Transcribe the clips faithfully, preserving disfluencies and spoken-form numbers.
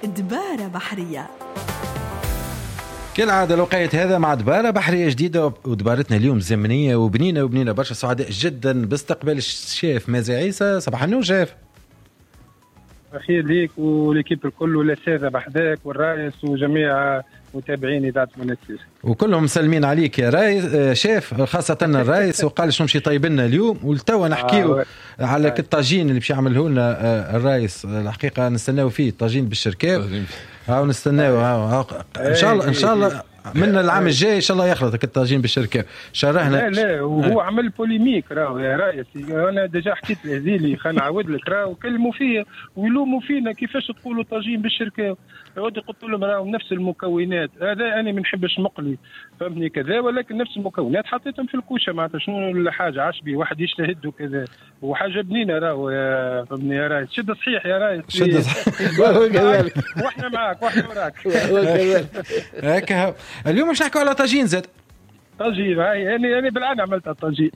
دبارة بحرية. كالعادة لقيت هذا مع دبارة بحرية جديدة، ودبارتنا اليوم زمنية وبنينة وبنينة برشا. سعداء جدا باستقبال الشيف مازي عيسى. صباح النور شيف. أخير ليك وليكيب الكل والأساتذة بحداك والرئيس وجميع متابعين إذاعة منسير وكلهم مسلمين عليك يا رئيس شيف، خاصة الرئيس وقال شو مشي طيب لنا اليوم. والتوا نحكيو آه على آه. الطاجين اللي باش يعمله لنا الرئيس. الحقيقة نستناو فيه طاجين بالشركاو، ها نستناو ان شاء الله ان شاء الله من العام الجاي ان شاء الله يخلطك الطاجين بالشركه. شرهنا لا لا وهو عمل بوليميك راهو يا رئيس. انا ديجا حكيت لهذيلي خلينا نعاود لك راهو كلموا فيه ويلوموا فينا كيفاش تقولوا طاجين بالشركه. عودي قلت لهم راهو نفس المكونات. هذا انا ما نحبش نقلي فهمني كذا، ولكن نفس المكونات حطيتهم في الكوشه معناتها شنو الحاجه عشبي واحد يجتهد وكذا وحاجه بنينه راهو فهمني يا رئيس. شد صحيح يا رئيس شد صحيح واحنا معاك واحنا وراك هكا. اليوم مش نحكوا على طاجين زاد. طاجين هاي انا انا بالعين عملتها طاجين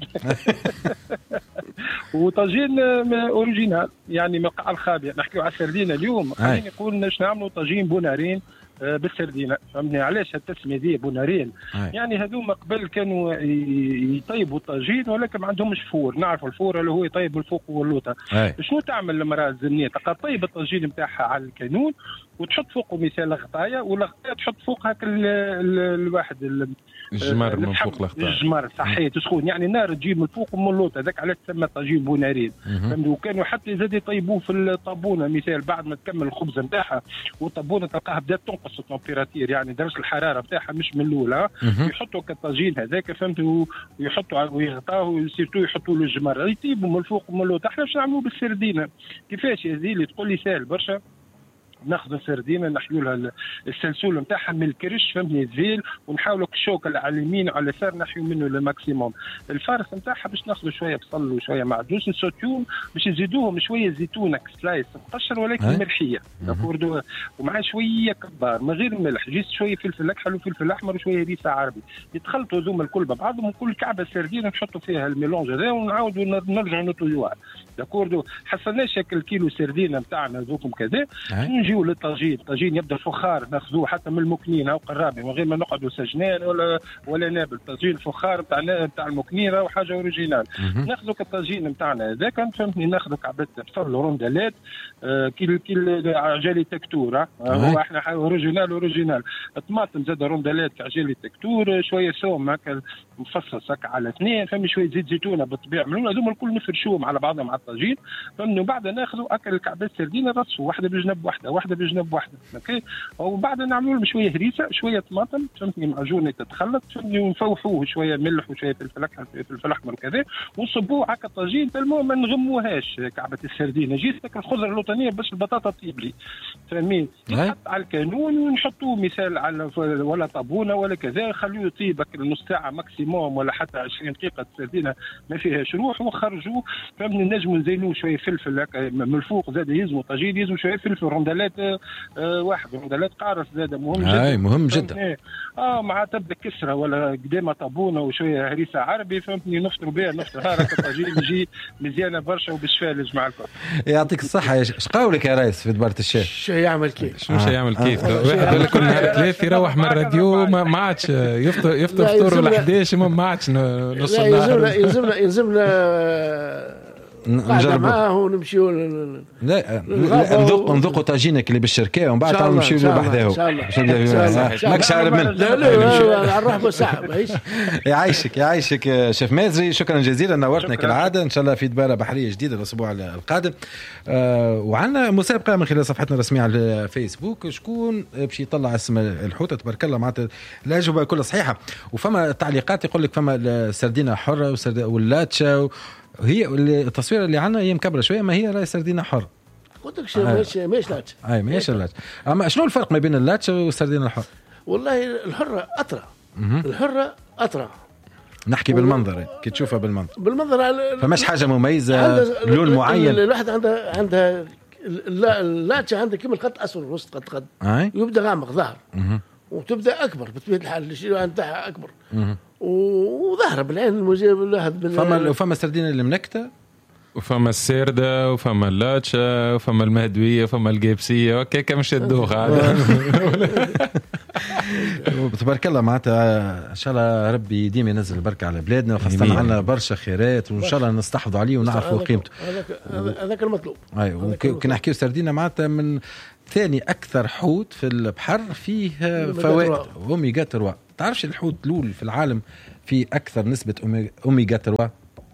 وطاجين اوريجينال يعني من قاع الخابئ. نحكيو على السردينه اليوم. خليني نقول باش نعملوا طاجين بونارين بالسردينه. فهمني علاش التسميه دي بونارين؟ هاي. يعني هذوما قبل كانوا يطيبوا الطاجين ولكن ما عندهمش فور. نعرف الفور اللي هو يطيب الفوق واللوطه. شنو تعمل المراه الزنيه؟ تلقى طيب الطاجين نتاعها على الكانون وتحط فوقه مثال غطايه والغطايه تحط فوقها كل الواحد الجمر من فوق الغطايه. الجمر صحيح تسخون يعني النار تجي من فوق ومن اللوطه. هذاك علاش تسمى طاجين بونارين. فهمتوا؟ وكانوا حتى زاد يطيبوه في الطابونه مثال بعد ما تكمل الخبز نتاعها والطابونه تلقاها بدات تنقص التمبيراتير يعني درجه الحراره نتاعها مش من الاولى. يحطوا كالطاجين هذاك فهمتوا ويحطوا ويغطاوه سيرتو يحطوا له الجمر يطيبوا من الفوق ومن اللوطه. احنا باش نعملوه بالسردينه. كيفاش يا زيلي؟ تقول لي سهل برشا. ناخذ السردينه نحيو لها السلسول نتاعها من الكرش فهمني الزيل ونحاولوا الشوكه على اليمين وعلى اليسار نحيو منه الماكسيموم. الفارس نتاعها باش ناخذوا شويه بصل وشويه معدوس نسوتيوم باش نزيدوهم شويه زيتونه سلايس مقشر ولكن مرحيه داكوردو ومع شويه كبار من غير ملح جيست شويه فلفل اكحل وفلفل احمر وشويه هريسه عربي. يتخلطوا هذوما الكل ببعضهم وكل كعبه سردينه نحطوا فيها الميلونج هذا ونعاودوا نرجعوا نطيوها داكوردو. حصلنا شكل كيلو سردينه نتاعنا ذوكم كذا نجيو للطاجين. الطاجين يبدا فخار ناخذوه حتى من المكنين او قرابي من غير ما نقعدوا سجنان ولا ولا نابل. الطاجين فخار نتاع نتاع المكنين راهو حاجه اوريجينال. ناخذوا الطاجين نتاعنا هذاك فهمتني ناخذوا كعبه بصل روندالات آه كيل كيل عجالي تكتور. هو احنا اوريجينال اوريجينال. الطماطم زاد روندالات عجالي تكتور شويه ثوم هكا مفصص هكا على اثنين فهمني شويه زيت زيتونه بالطبيعه من هذوما الكل نفرشوهم على بعضهم على الطاجين فهمني. وبعد ناخذوا اكل الكعبات سردينه رصوا واحده بجنب واحده واحده بجنب واحده اوكي. وبعد نعملوا لهم شويه هريسه شويه طماطم فهمتني معجونه تتخلط فهمتني ونفوحوه شويه ملح وشويه فلفل احمر فلفل احمر وكذا ونصبوه هكا طاجين تلمو ما نغموهاش كعبه السردينه. جيت الخضره اللوطانيه باش البطاطا تطيب لي فهمين. يتحط على الكانون ونحطوه مثال على ولا طابونه ولا كذا نخلوه يطيب نص ساعه ماكسيموم ولا حتى عشرين دقيقه. السردينه ما فيهاش روح ونخرجوه فهمني. نجموا نزينوه شويه فلفل هكا من الفوق زاد يزموا طاجين يزموا شويه فلفل روندالات آه واحد روندالات قارص زاد مهم جدا. هاي مهم جدا. اه مع تبدا كسره ولا قدامها طابونه وشويه هريسه عربي فهمتني نفطروا بها نفطر هارك الطاجين يجي مزيانه برشا وبالشفاء للجماعه الكل. يعطيك الصحه. ايش قولك يا ريس في دبارة الشيخ؟ شو يعمل كيف؟ شنو شو يعمل كيف؟ واحد يقول لك كل نهار ثلاث يروح من الراديو ما عادش يفطر يفطر فطور ولا احداش ما عادش نص النهار. يلزمنا يلزمنا يلزمنا نجرب معاه ونمشيو لا نذوق نذوقوا طاجينك اللي بالشركه ومن بعد تعالوا نمشيو لوحده. ان شاء الله ماكش عارف من لا لا الرحمه صعب عيش. يعيشك يعيشك شيف مازري. شكرا جزيلا نورتنا كالعاده. ان شاء الله في دبارة بحريه جديده الاسبوع القادم. آه وعندنا مسابقه من خلال صفحتنا الرسميه على الفيسبوك. شكون باش يطلع اسم الحوته تبارك الله معناتها الاجوبه كلها صحيحه. وفما تعليقات يقول لك فما السردينه حره واللاتشا هي التصوير اللي عنا هي مكبره شويه ما هي راهي سردينه حر. قلت لك مش مش لاتش. اي ماشي اللاتش. اما شنو الفرق ما بين اللاتش والسردينه الحر؟ والله الحره اطرى. الحره اطرى. نحكي بالمنظر كي تشوفها بالمنظر بالمنظر فماش حاجه مميزه لون معين. الواحد عندها عندها اللاتش عندها كيما الخط اسود وسط قد قد يبدا غامق ظهر وتبدا اكبر بطبيعه الحال الشيء نتاعها اكبر وظهر بالعين المجيب الواحد فما فما سردينه اللي منكته وفما السيردة وفما اللاتشا وفما المهدوية وفما الجيبسية اوكي كم شدوخ عاد. تبارك الله معناتها ان شاء الله ربي ديما ينزل البركه على بلادنا وخاصه عندنا برشا خيرات وان شاء الله نستحفظوا عليه ونعرفوا قيمته. هذاك المطلوب. اي وكي نحكيو سردينه معناتها من ثاني اكثر حوت في البحر فيه فوائد اوميغا ثلاثة. تعرفش الحوت الاول في العالم فيه اكثر نسبه اوميغا ثلاثة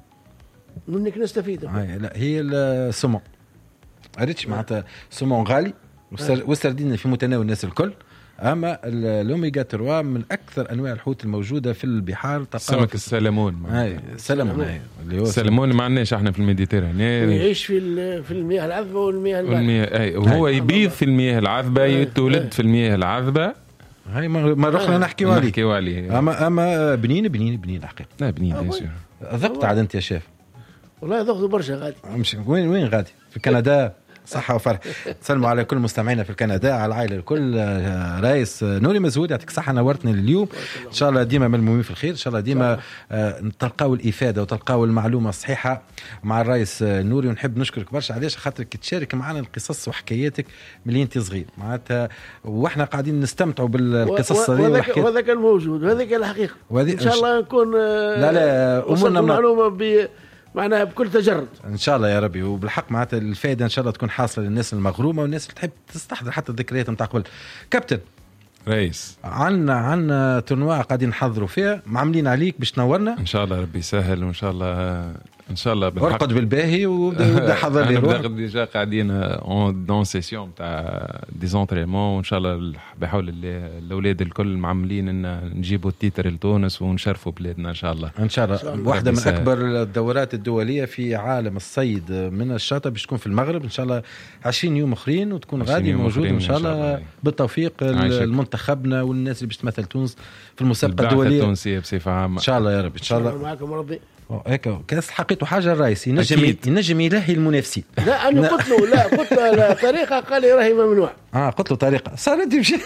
منك نستفيد. هاي لا هي السمون قريتش معناتها سمون غالي والسردين في متناول الناس الكل. اما الاوميغا ثلاثة من اكثر انواع الحوت الموجوده في البحار. سمك السلمون. هاي السلمون اللي هو السلمون ما عندناش احنا في الميديتيراني. يعيش في في المياه العذبه والمياه المالحه. اي وهو يبيض في المياه العذبه يتولد في المياه العذبه. هاي ما رحنا نحكيو عليه. نحكيو عليه. اما اما بنين بنين بنين الحقيقه. لا بنين ايش ذقت عاد انت يا شيف؟ والله ذقت برشا غادي. مش وين وين غادي؟ في كندا. صحة وفرح. سلموا على كل مستمعينا في كندا على العائلة الكل. رئيس نوري مزهود يعطيك الصحة نورتني اليوم. إن شاء الله ديما ملمومين في الخير. إن شاء الله ديما تلقاو الإفادة وتلقاو المعلومة الصحيحة مع الرئيس نوري. ونحب نشكرك برشا علاش خاطرك تشارك معنا القصص وحكاياتك من أنت صغير معناتها وإحنا قاعدين نستمتعوا بالقصص هذه والحكايات. وهذا كان موجود وهذا كان الحقيقة. إن شاء الله نكون لا لا أمورنا معلومة ب معناها بكل تجرد ان شاء الله يا ربي. وبالحق معناتها الفائده ان شاء الله تكون حاصله للناس المغرومه والناس اللي تحب تستحضر حتى الذكريات نتاع قبل. كابتن رئيس عنا عنا تورنوا قاعدين نحضروا فيها معاملين عليك باش تنورنا ان شاء الله ربي يسهل وان شاء الله ان شاء الله بالحق ارقد بالباهي وبدا حضر لي روح. ديجا قاعدين اون دون سيسيون تاع دي زونترينمون وان شاء الله بحول الله الاولاد الكل معملين ان نجيبوا التيتر لتونس ونشرفوا بلادنا ان شاء الله. ان شاء الله واحده من اكبر الدورات الدوليه في عالم الصيد من الشاطئ باش تكون في المغرب ان شاء الله عشرين يوم اخرين وتكون غادي موجود ان شاء الله بالتوفيق المنتخبنا والناس اللي باش تمثل تونس في المسابقه الدوليه التونسيه بصفه عامه ان شاء الله يا رب. ان شاء الله معكم ربي. هيك كاس حقيقته حاجه الرئيس ينجم ينجم يلهي المنافسين. لا انا قلت له لا قلت له طريقه قال لي راهي ممنوع. اه قلت له طريقه صارت تمشي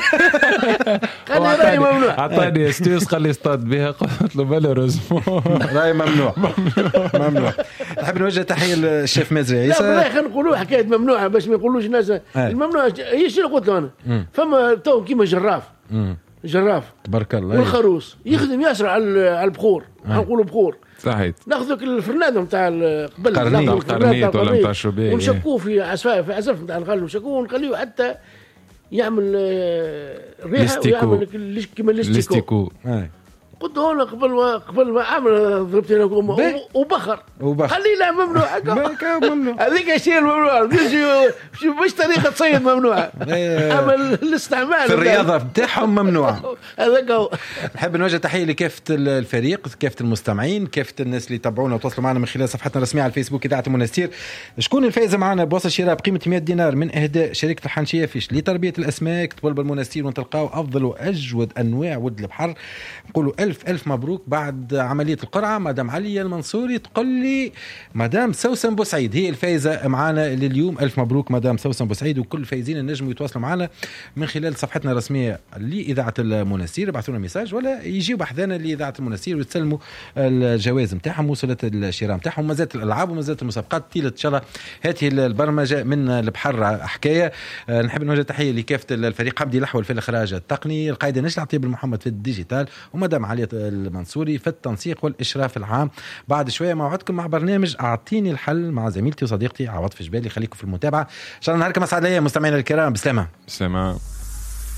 قال لي راهي ممنوع. اعطاني استوس قال لي اصطاد بها قلت له مالوريزمون راهي ممنوع ممنوع. نحب نوجه تحيه للشيف مازري عيسى. لا والله خلينا نقولوا حكايه ممنوعه باش ما يقولوش الناس الممنوع هي شنو قلت له انا فما تو كيما جراف جراف تبارك الله والخروس يخدم ياسر على على البخور نقولوا بخور صحيح. ناخذك الفرنادو نتاع قبل قرنيط قرنيط ولا نتاع الشوبيه ونشكوه في عصفاء في عزف نتاع الغل ونشكوه ونخليه حتى يعمل الريحه ويعمل كيما الاستيكو. قلت هنا قبل ما قبل ما عمل ضربت له وبخر خلي لا ممنوع ممنوع هذيك الشيء الممنوع شوف باش طريقه تصيد ممنوعه اما الاستعمال في الرياضه بتاعهم ممنوعه. هذاك هو. نحب نوجه تحيه لكافه الفريق كافه المستمعين كافه الناس اللي تابعونا وتواصلوا معنا من خلال صفحتنا الرسميه على الفيسبوك اذاعه المنستير. شكون الفائزه معنا بوصل شراء بقيمه مئة دينار من اهداء شركه الحنشيه فيش لتربيه الاسماك طلب المنستير وتلقاو افضل واجود انواع ود البحر. نقولوا ألف ألف مبروك بعد عملية القرعة. مدام عليا المنصوري تقول لي مدام سوسن بوسعيد هي الفائزة معنا لليوم. ألف مبروك مدام سوسن بوسعيد. وكل الفائزين النجم يتواصلوا معنا من خلال صفحتنا الرسمية لإذاعة المنستير يبعثوا لنا ميساج ولا يجيوا بحذانا لإذاعة المنستير ويتسلموا الجوائز نتاعهم وصلت الشراء نتاعهم ومازالت الألعاب ومازالت المسابقات طيلة إن شاء الله هذه البرمجة من البحر حكاية. نحب نوجه تحية لكافة الفريق حمدي لحول في الإخراج التقني القائدة نجلة عطيب محمد في الديجيتال ومدام عليا المنصوري في التنسيق والإشراف العام. بعد شوية موعدكم مع برنامج أعطيني الحل مع زميلتي وصديقتي عوض في جبالي. خليكم في المتابعة إن شاء الله. نهاركم أسعد ليا مستمعينا الكرام. بسلامة بسلامة.